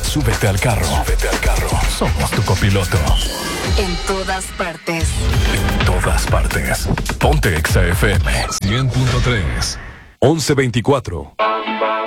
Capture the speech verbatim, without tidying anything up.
Súbete al carro. Súbete al carro. Somos tu copiloto. En todas partes. En todas partes. Ponte Exa F M. cien punto tres. once veinticuatro.